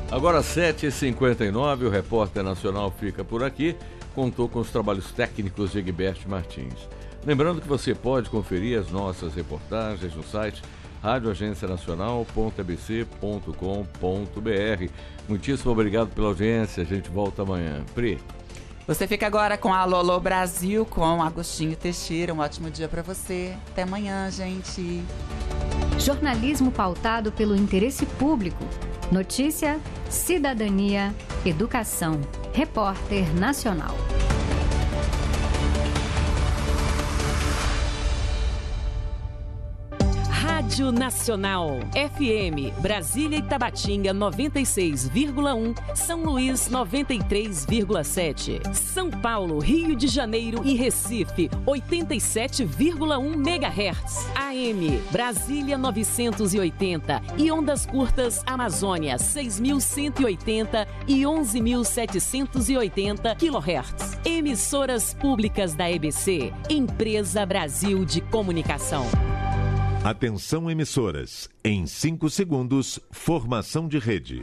Agora 7h59, o Repórter Nacional fica por aqui. Contou com os trabalhos técnicos de Egberto Martins. Lembrando que você pode conferir as nossas reportagens no site radioagencianacional.abc.com.br. Muitíssimo obrigado pela audiência. A gente volta amanhã. Pri. Você fica agora com a Alô Brasil, com Agostinho Teixeira. Um ótimo dia para você. Até amanhã, gente. Jornalismo pautado pelo interesse público. Notícia, cidadania, educação. Repórter Nacional. Rádio Nacional, FM, Brasília e Tabatinga 96,1, São Luís 93,7, São Paulo, Rio de Janeiro e Recife 87,1 MHz, AM, Brasília 980 e ondas curtas Amazônia 6.180 e 11.780 kHz. Emissoras públicas da EBC, Empresa Brasil de Comunicação. Atenção emissoras, em 5 segundos, formação de rede.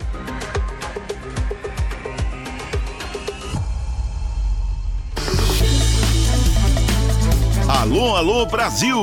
Alô, alô, Brasil!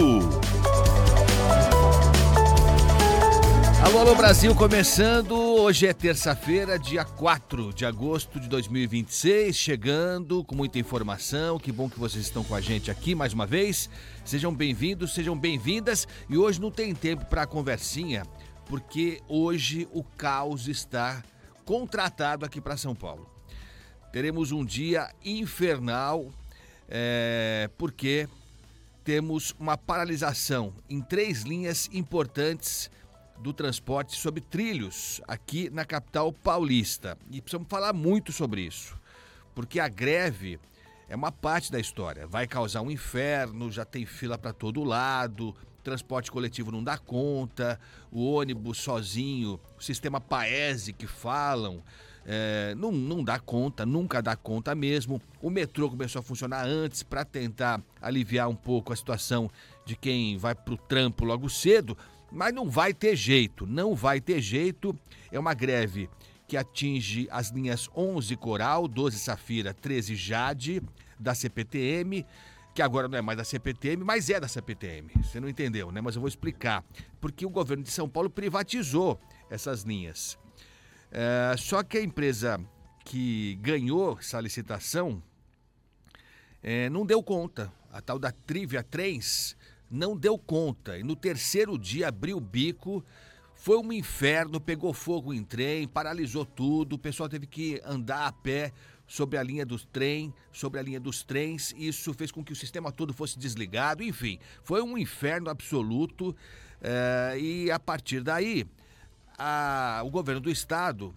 Alô, alô, Brasil, começando. Hoje é terça-feira, dia 4 de agosto de 2026, chegando com muita informação. Que bom que vocês estão com a gente aqui mais uma vez. Sejam bem-vindos, sejam bem-vindas. E hoje não tem tempo para conversinha, porque hoje o caos está contratado aqui para São Paulo. Teremos um dia infernal, porque temos uma paralisação em 3 linhas importantes do transporte sobre trilhos aqui na capital paulista. E precisamos falar muito sobre isso, porque a greve é uma parte da história. Vai causar um inferno, já tem fila para todo lado, transporte coletivo não dá conta, o ônibus sozinho, o sistema Paese que falam, não dá conta, nunca dá conta mesmo. O metrô começou a funcionar antes para tentar aliviar um pouco a situação de quem vai para o trampo logo cedo, mas não vai ter jeito, não vai ter jeito. É uma greve que atinge as linhas 11 Coral, 12 Safira, 13 Jade, da CPTM, que agora não é mais da CPTM, mas é da CPTM. Você não entendeu, né? Mas eu vou explicar. Porque o governo de São Paulo privatizou essas linhas. Só que a empresa que ganhou essa licitação não deu conta. A tal da Trivia Trens não deu conta, e no terceiro dia abriu o bico, foi um inferno, pegou fogo em trem, paralisou tudo, o pessoal teve que andar a pé sobre a linha dos trens, isso fez com que o sistema todo fosse desligado, enfim, foi um inferno absoluto, e a partir daí, o governo do estado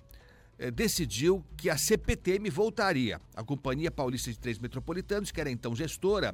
decidiu que a CPTM voltaria. A Companhia Paulista de Trens Metropolitanos, que era então gestora,